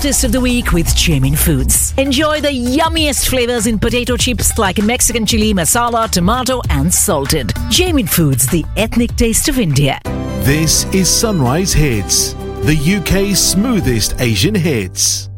Artist of the Week with Jamin Foods. Enjoy the yummiest flavors in potato chips like Mexican chili, masala, tomato and salted. Jamin Foods, the ethnic taste of India. This is Sunrise Hits, the UK's smoothest Asian hits.